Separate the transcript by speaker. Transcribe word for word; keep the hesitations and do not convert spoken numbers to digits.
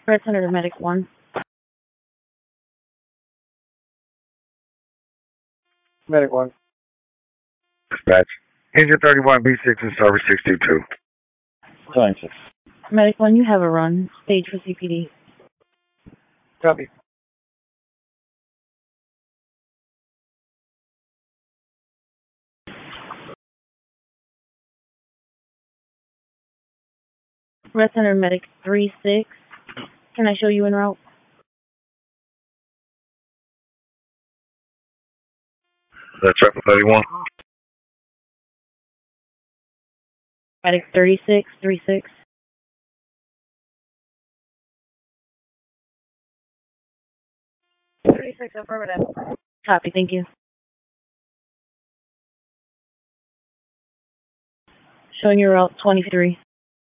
Speaker 1: Red Center to Medic one.
Speaker 2: Medic one.
Speaker 3: Dispatch. Engine thirty-one B six and service six two two.
Speaker 2: Nine six.
Speaker 1: Medic one, you have a run. Stage for C P D.
Speaker 2: Copy.
Speaker 1: Red Center Medic three six. Can I show you en route?
Speaker 3: That's traffic thirty-one.
Speaker 1: Medic thirty-six, three six.
Speaker 2: thirty-six, affirmative.
Speaker 1: Copy, thank you. Showing your route twenty-three.